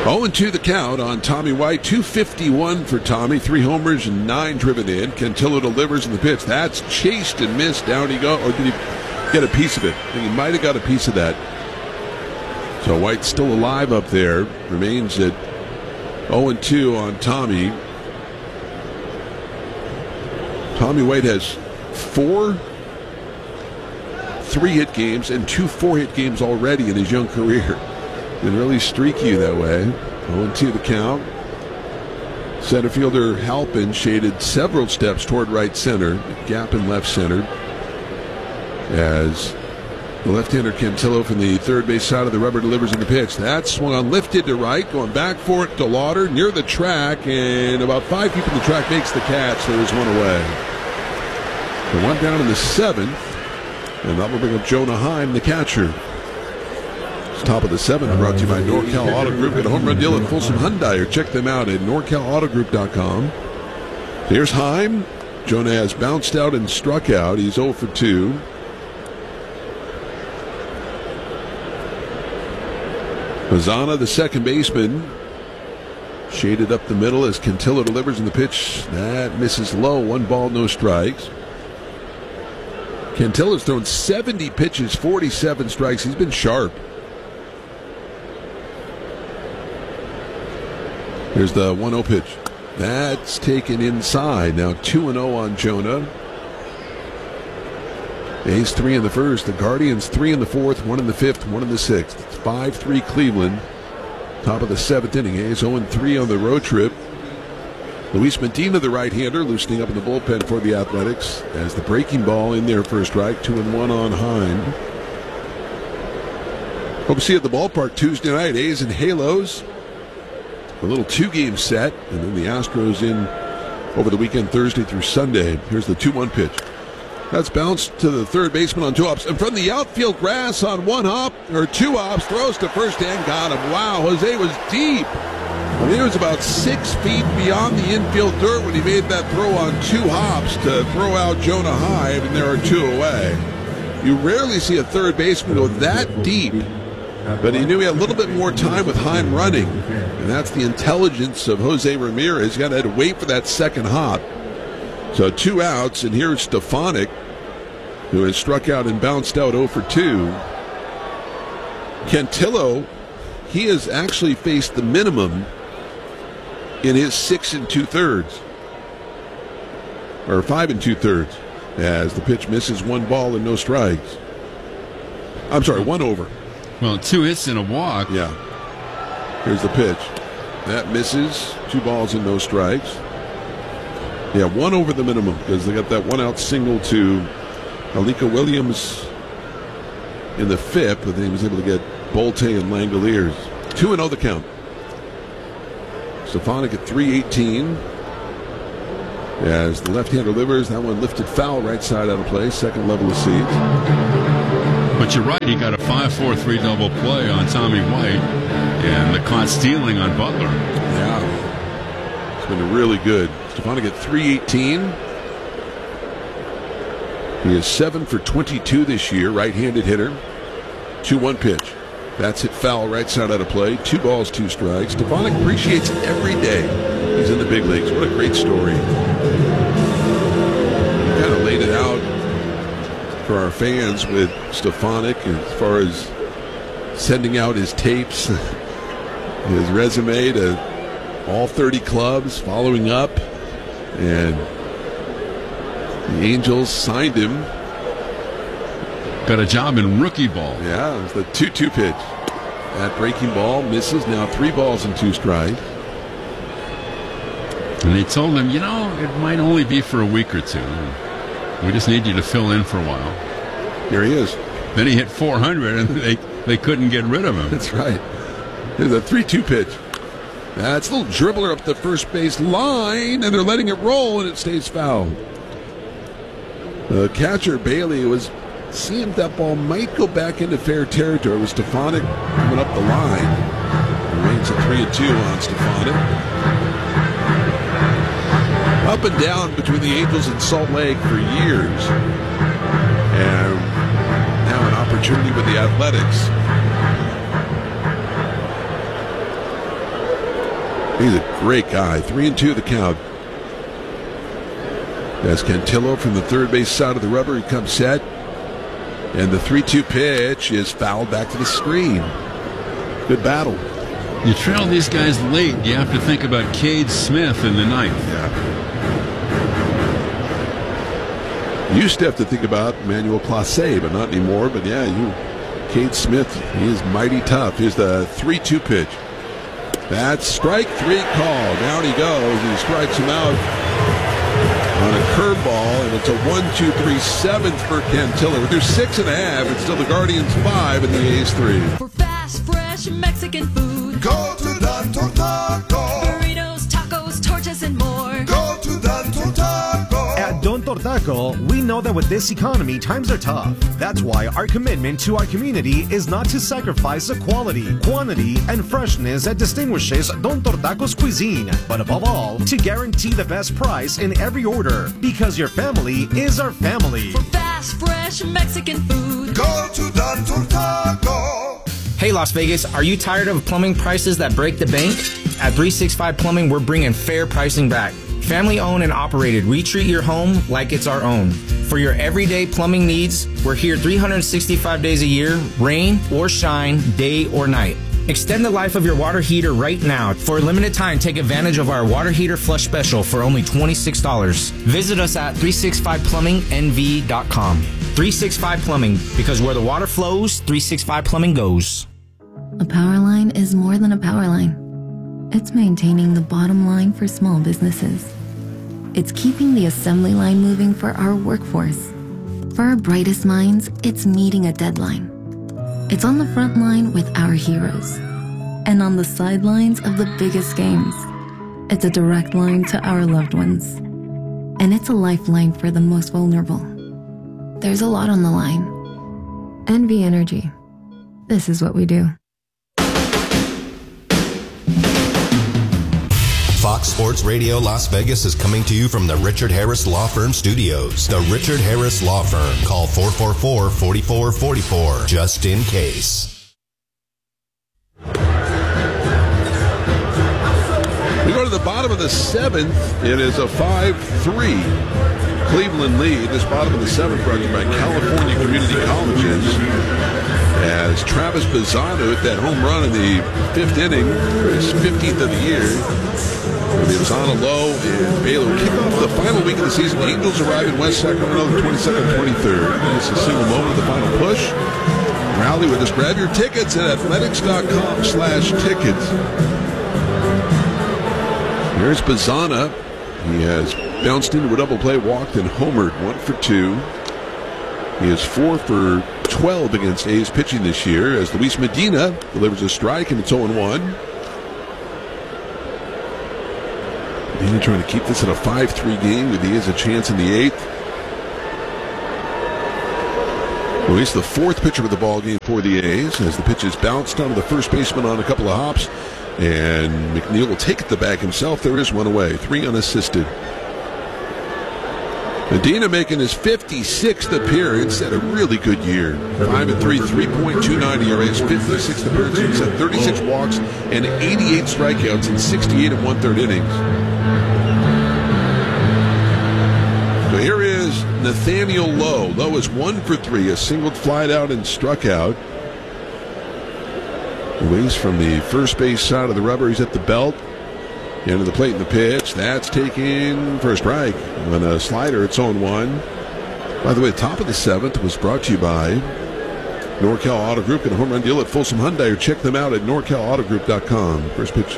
0-2 the count on Tommy White. 251 for Tommy. 3 homers and 9 driven in. Cantillo delivers in the pitch. That's chased and missed. Down he goes. Or did he get a piece of it? I think he might have got a piece of that. So White's still alive up there. Remains at 0-2 on Tommy. Tommy White has 4 3-hit games and 2 4-hit games already in his young career. Been really streaky that way. 0-2 the count. Center fielder Halpin shaded several steps toward right center. Gap in left center. As the left-hander Cantillo from the third base side of the rubber delivers in the pitch. That swung on, lifted to right, going back for it to Lauder near the track, and about 5 feet from the track makes the catch. There's one away. The one down in the 7th, and that will bring up Jonah Heim, the catcher. It's top of the 7th, brought to you by NorCal Auto Group. Get a home run deal at Folsom Hyundai, or check them out at NorCalAutoGroup.com. Here's Heim. Jonah has bounced out and struck out. He's 0 for 2. Mazzana, the second baseman, shaded up the middle as Cantillo delivers in the pitch. That misses low. 1 ball, no strikes. Cantillo's thrown 70 pitches, 47 strikes. He's been sharp. Here's the 1-0 pitch. That's taken inside. Now 2-0 on Jonah. A's 3 in the first. The Guardians 3 in the fourth, 1 in the fifth, 1 in the sixth. It's 5-3 Cleveland. Top of the 7th inning. A's 0-3 on the road trip. Luis Medina, the right-hander, loosening up in the bullpen for the Athletics as the breaking ball in there for a strike. 2-1 on Heim. Hope to see you at the ballpark Tuesday night. A's and Halos. A little 2-game set, and then the Astros in over the weekend, Thursday through Sunday. Here's the 2-1 pitch. That's bounced to the third baseman on 2 hops. And from the outfield grass on 1 hop, or 2 hops, throws to first and got him. Wow, Jose was deep. I mean, it was about 6 feet beyond the infield dirt when he made that throw on 2 hops to throw out Jonah Heim, and there are 2 away. You rarely see a third baseman go that deep. But he knew he had a little bit more time with Heim running. And that's the intelligence of Jose Ramirez. He had to wait for that second hop. So 2 outs, and here's Stefanik, who has struck out and bounced out 0 for 2. Cantillo, he has actually faced the minimum in his 6 2/3, or 5 2/3, as the pitch misses 1 ball and no strikes. I'm sorry, 1 over. Well, 2 hits and a walk. Yeah. Here's the pitch. That misses. 2 balls and no strikes. Yeah, 1 over the minimum because they got that 1-out single to Alika Williams in the 5th, but then he was able to get Bolte and Langoliers. 2-0 the count. Stefanik at 318. As the left-hander delivers, that one lifted foul right side out of play, second level of seats. But you're right, he got a 5-4-3 double play on Tommy White and the caught stealing on Butler. Yeah. It's been really good. Stefanik at 318. He is 7 for 22 this year, right-handed hitter. 2-1 pitch. That's hit foul right side out of play. 2 balls, 2 strikes. Stefanik appreciates every day he's in the big leagues. What a great story. He kind of laid it out for our fans with Stefanik as far as sending out his tapes, his resume to all 30 clubs, following up, and the Angels signed him. Got a job in rookie ball. Yeah, it was the 2-2 pitch. That breaking ball misses. Now 3 balls and 2 strikes. And they told him, you know, it might only be for a week or 2. We just need you to fill in for a while. Here he is. Then he hit 400, and they couldn't get rid of him. That's right. There's a 3-2 pitch. That's a little dribbler up the first base line, and they're letting it roll, and it stays foul. The catcher, Bailey, was seeing that ball might go back into fair territory. It was Stefanik coming up the line. Remains at 3-2 on Stefanik. Up and down between the Angels and Salt Lake for years. And now an opportunity with the Athletics. He's a great guy. 3-2 the count. As Cantillo from the third base side of the rubber, he comes set. And the 3-2 pitch is fouled back to the screen. Good battle. You trail these guys late, you have to think about Cade Smith in the ninth. Yeah. Used to have to think about Manuel Clase, but not anymore. But yeah, Cade Smith, he is mighty tough. Here's the 3-2 pitch. That's strike three call. Down he goes. He strikes him out on a curveball, and it's a 1-2-3 7th for Cantillo. They're 6.5. It's still the Guardians 5 and the A's 3. For fast, fresh Mexican food, Go to Don Tortaco. burritos, tacos, tortas, and more. Go to Don Tortaco. At Don Tortaco, we know that with this economy, times are tough. That's why our commitment to our community is not to sacrifice the quality, quantity, and freshness that distinguishes Don Tortaco's cuisine, but above all, to guarantee the best price in every order, because your family is our family. For fast, fresh Mexican food, Go to Don Tortaco. Hey Las Vegas, are you tired of plumbing prices that break the bank? At 365 Plumbing, we're bringing fair pricing back. Family owned and operated, we treat your home like it's our own. For your everyday plumbing needs, we're here 365 days a year, rain or shine, day or night. Extend the life of your water heater right now. For a limited time, take advantage of our water heater flush special for only $26. Visit us at 365plumbingnv.com. 365 Plumbing, because where the water flows, 365 Plumbing goes. A power line is more than a power line. It's maintaining the bottom line for small businesses. It's keeping the assembly line moving for our workforce. For our brightest minds, it's meeting a deadline. It's on the front line with our heroes. And on the sidelines of the biggest games. It's a direct line to our loved ones. And it's a lifeline for the most vulnerable. There's a lot on the line. NV Energy. This is what we do. Fox Sports Radio Las Vegas is coming to you from the Richard Harris Law Firm Studios. The Richard Harris Law Firm. Call 444-4444, just in case. We go to the bottom of the 7th. It is a 5-3 Cleveland lead. This bottom of the 7th brought to you by California Community Colleges. As Travis Bazzano hit that home run in the 5th inning for his 15th of the year. Bazzano low and Baylor kick off the final week of the season. The Angels arrive in West Sacramento the 22nd and 23rd. It's a single moment of the final push. Rally with us. Grab your tickets at athletics.com/tickets. Here's Bazzano. He has bounced into a double play, walked, and homered 1 for 2. He is 4 for 12 against A's pitching this year as Luis Medina delivers a strike, and it's 0-1. Medina trying to keep this at a 5-3 game with the A's a chance in the 8th. Luis, the 4th pitcher of the ball game for the A's, as the pitch is bounced onto the first baseman on a couple of hops, and McNeil will take it the bag himself. There is one away, 3 unassisted. Medina making his 56th appearance. Had a really good year. 5-3, 3.29 ERA. His 56th appearance. He's had 36 walks and 88 strikeouts in 68 and 1/3 innings. So here is Nathaniel Lowe. Lowe is 1 for 3. A singled, flied out, and struck out. Luis from the first base side of the rubber. He's at the belt. Into the plate in the pitch. That's taken for a strike. On a slider, it's 0-1. By the way, the top of the 7th was brought to you by Norcal Auto Group and a home run deal at Folsom Hyundai. Or check them out at norcalautogroup.com. First pitch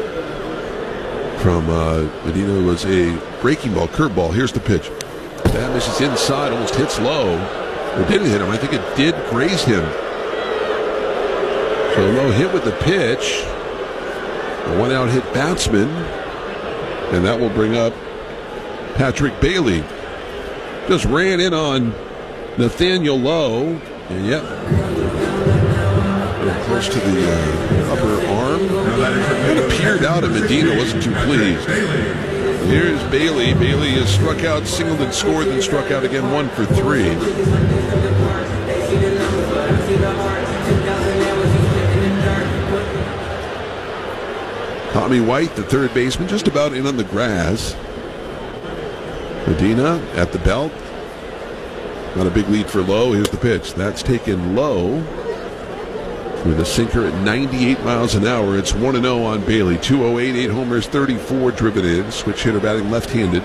from Medina was a breaking ball, curveball. Here's the pitch. That misses inside, almost hits low. It didn't hit him. I think it did graze him. So Lowe hit with the pitch. A 1-out hit batsman, and that will bring up Patrick Bailey. Just ran in on Nathaniel Lowe, and yep, close to the upper arm. It appeared out at Medina, wasn't too pleased. Here's Bailey. Bailey has struck out, singled and scored, then struck out again, 1 for 3. Tommy White, the third baseman, just about in on the grass. Medina at the belt. Not a big lead for Lowe. Here's the pitch. That's taken low with a sinker at 98 miles an hour. It's 1-0 on Bailey. 208, 8 homers, 34 driven in. Switch hitter batting left-handed.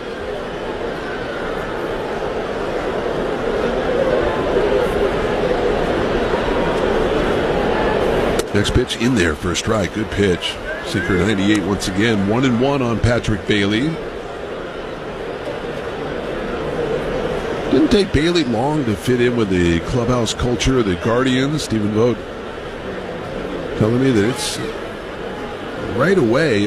Next pitch in there for a strike. Good pitch. Sinker 98 once again. 1-1 on Patrick Bailey. Didn't take Bailey long to fit in with the clubhouse culture of the Guardians. Stephen Vogt telling me that it's right away.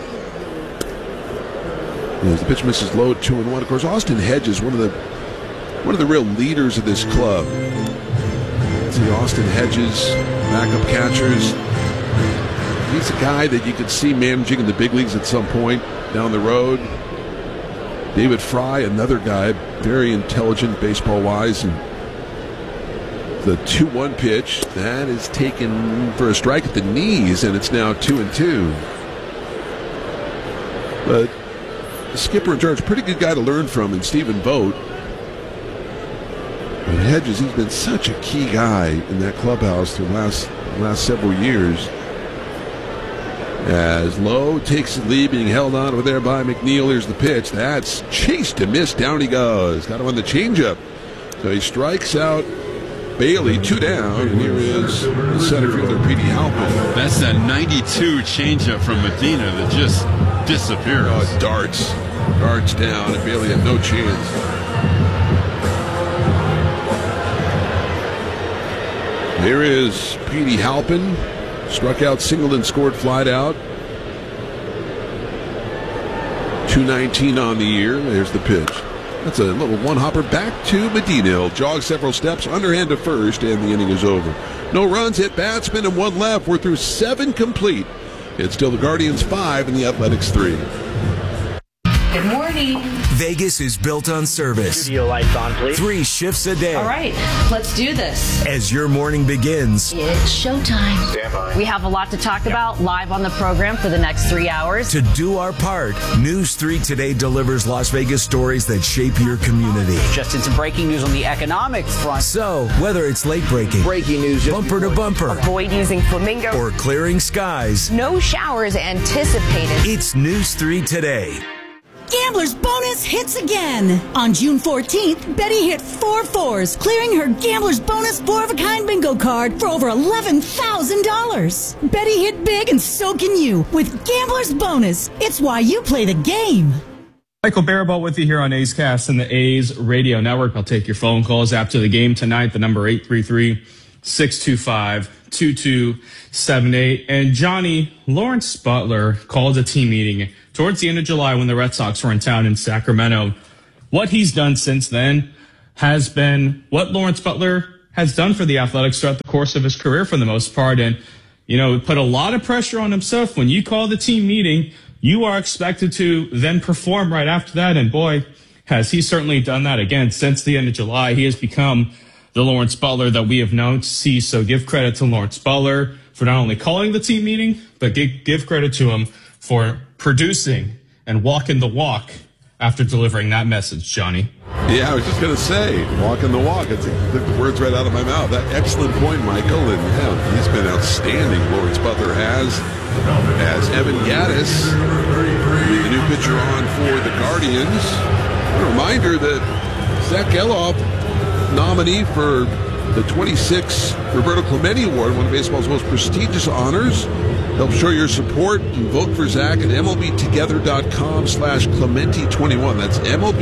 As the pitch misses low, 2-1. Of course, Austin Hedges, one of the real leaders of this club. See Austin Hedges, backup catchers. He's a guy that you could see managing in the big leagues at some point down the road. David Fry, another guy, very intelligent baseball-wise. And the 2-1 pitch, that is taken for a strike at the knees, and it's now 2-2. But the skipper in charge, pretty good guy to learn from in Stephen Vogt. But Hedges, he's been such a key guy in that clubhouse through the last several years. As Lowe takes the lead, being held on over there by McNeil. Here's the pitch. That's chased to miss. Down he goes. Got him on the changeup. So he strikes out Bailey, 2 down. And here is the center fielder, Petey Halpin. That's that 92 changeup from Medina that just disappears. Oh, it darts down, and Bailey had no chance. Here is Petey Halpin. Struck out, singled, and scored flied out. 219 on the year. There's the pitch. That's a little one-hopper back to Medina. He'll jog several steps, underhand to first, and the inning is over. No runs, hit batsman, and 1 left. We're through 7 complete. It's still the Guardians 5 and the Athletics 3. Good morning. Vegas is built on service. Studio lights on, please. 3 shifts a day. All right, let's do this. As your morning begins, It's showtime. Stand by. We have a lot to talk about live on the program for the next 3 hours. to do our part, News 3 Today delivers Las Vegas stories that shape your community. Just in some breaking news on the economic front. So, whether it's late breaking, Breaking news. bumper to bumper, Avoid using flamingo. or clearing skies, No showers anticipated. it's News 3 Today. Gambler's Bonus hits again. On June 14th, Betty hit 4 fours, clearing her Gambler's Bonus 4-of-a-kind bingo card for over $11,000. Betty hit big, and so can you with Gambler's Bonus. It's why you play the game. Michael Barabalt with you here on A's Cast and the A's Radio Network. I'll take your phone calls after the game tonight. The number 833-625-2278. And Johnny, Lawrence Butler called a team meeting towards the end of July when the Red Sox were in town in Sacramento. What he's done since then has been what Lawrence Butler has done for the Athletics throughout the course of his career for the most part. And, you know, put a lot of pressure on himself. When you call the team meeting, you are expected to then perform right after that. And boy, has he certainly done that again since the end of July. He has become the Lawrence Butler that we have known to see. So give credit to Lawrence Butler for not only calling the team meeting, but give credit to him for producing and walking the walk after delivering that message, Johnny. Yeah, I was just going to say, walking the walk. It took the words right out of my mouth. That excellent point, Michael. And yeah, he's been outstanding. Lawrence Butler has, as Evan Gattis, the new pitcher on for the Guardians. A reminder that Zach Geloff, nominee for the 26th Roberto Clemente Award, one of baseball's most prestigious honors. Help show your support and vote for Zach at MLBtogether.com/Clemente21. That's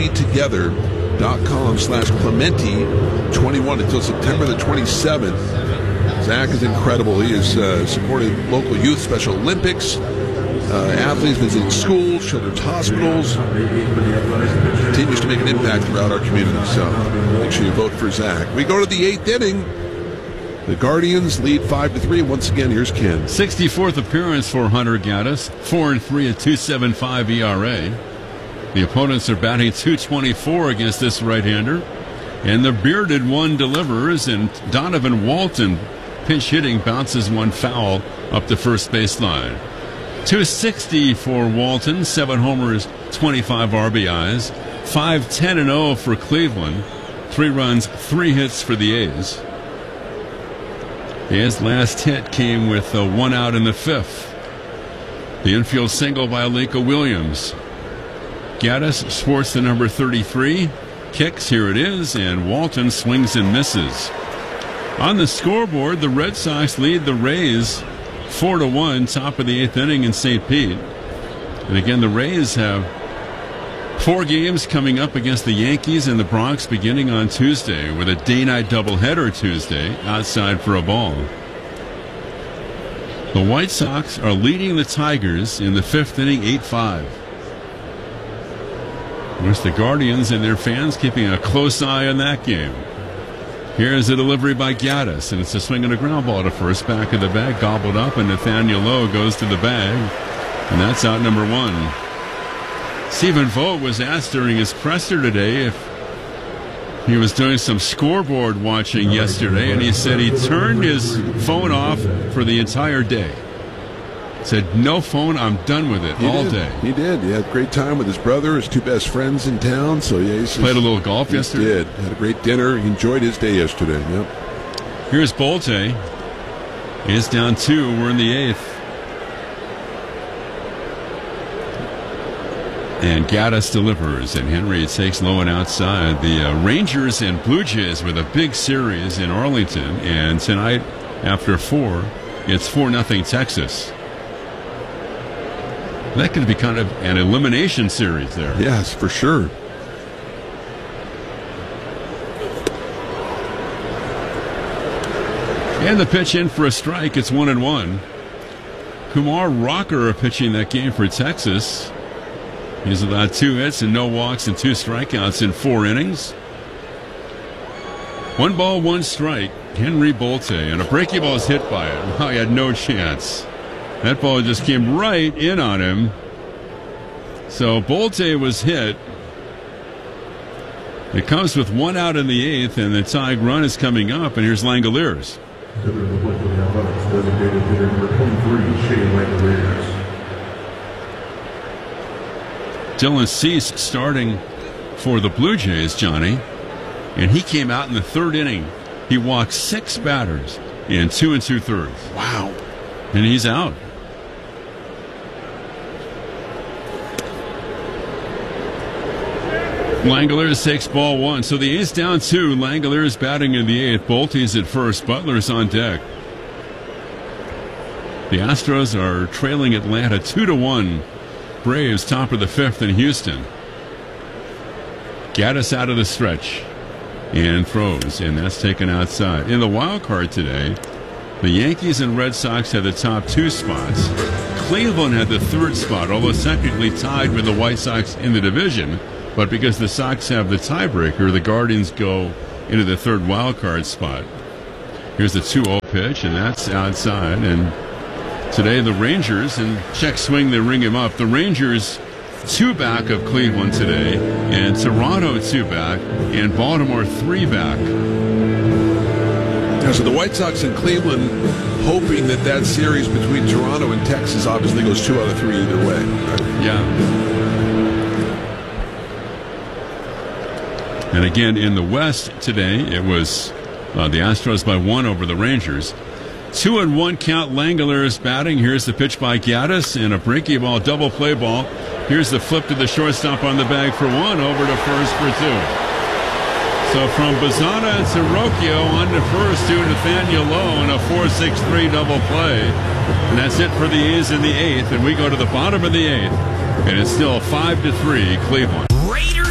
MLBtogether.com/Clemente21 until September the 27th. Zach is incredible. He has supported local youth Special Olympics, athletes visiting schools, children's hospitals. Continues to make an impact throughout our community. So make sure you vote for Zach. We go to the 8th inning. The Guardians lead 5-3. Once again, here's Ken. 64th appearance for Hunter Gaddis. 4-3 at 2.75 ERA. The opponents are batting .224 against this right-hander. And the bearded one delivers, and Donovan Walton, pinch hitting, bounces one foul up the first baseline. .260 for Walton, 7 homers, 25 RBIs, 5-10-0 for Cleveland, 3 runs, 3 hits for the A's. His last hit came with 1 out in the 5th. The infield single by Alika Williams. Gaddis sports the number 33. Kicks, here it is, and Walton swings and misses. On the scoreboard, the Red Sox lead the Rays 4-1, top of the 8th inning in St. Pete. And again, the Rays have 4 games coming up against the Yankees in the Bronx beginning on Tuesday, with a day-night doubleheader Tuesday outside for a ball. The White Sox are leading the Tigers in the 5th inning, 8-5. With the Guardians and their fans keeping a close eye on that game. Here's a delivery by Gaddis, and it's a swing and a ground ball to first, back of the bag, gobbled up, and Nathaniel Lowe goes to the bag, and that's out number 1. Stephen Vogt was asked during his presser today if he was doing some scoreboard watching yesterday, and he said he turned his phone off for the entire day. Said, no phone, I'm done with it all day. He did. He had a great time with his brother, his 2 best friends in town. So yeah, he played a little golf yesterday. He did. Had a great dinner. He enjoyed his day yesterday. Yep. Here's Bolte. He's down 2. We're in the 8th. And Gaddis delivers, and Henry takes low and outside. The Rangers and Blue Jays with a big series in Arlington, and tonight after 4, it's 4-0 Texas. That could be kind of an elimination series there. Yes, for sure. And the pitch in for a strike. It's 1-1. Kumar Rocker pitching that game for Texas. He's allowed 2 hits and no walks and 2 strikeouts in 4 innings. 1 ball, 1 strike. Henry Bolte, and a breaking ball is hit by it. Wow, he had no chance. That ball just came right in on him. So Bolte was hit. It comes with 1 out in the 8th, and the tying run is coming up, and here's Langoliers. Designated hitter number 23, Shane Langoliers. Dylan Cease starting for the Blue Jays, Johnny, and he came out in the 3rd inning. He walked 6 batters in 2 2/3. Wow. And he's out. Langoliers takes ball 1. So the A's down 2. Langoliers batting in the 8th. Bolte's at first. Butler's on deck. The Astros are trailing Atlanta 2-1. Braves top of the 5th in Houston. Gaddis out of the stretch and throws, and that's taken outside. In the wild card today, the Yankees and Red Sox had the top 2 spots. Cleveland had the 3rd spot, although technically tied with the White Sox in the division. But because the Sox have the tiebreaker, the Guardians go into the 3rd wild card spot. Here's the 2-0 pitch, and that's outside. And today the Rangers, and check swing, they ring him up. The Rangers 2 back of Cleveland today, and Toronto 2 back, and Baltimore 3 back. Yeah, so the White Sox and Cleveland hoping that series between Toronto and Texas obviously goes 2 out of 3 either way. Right? Yeah. And again, in the West today, it was the Astros by 1 over the Rangers. 2-1 count, Langoliers batting. Here's the pitch by Gaddis, and a breaking ball, double play ball. Here's the flip to the shortstop on the bag for 1, over to first for 2. So from Bazana to Rocchio on to first to Nathaniel Lowe, and a 4-6-3 double play. And that's it for the A's in the 8th, and we go to the bottom of the 8th, and it's still 5-3 Cleveland. Raiders